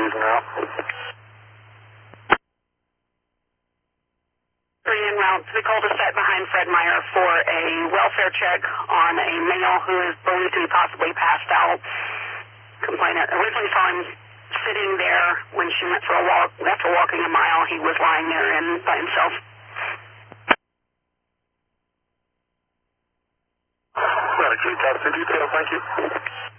cruising out. En route to the cul-de-sac behind Fred Meyer for a welfare check on a male who is believed to be possibly passed out. Complainant originally saw him sitting there when she went for a walk. After walking a mile, he was lying there by himself. Got a crew, top 2 detail, thank you.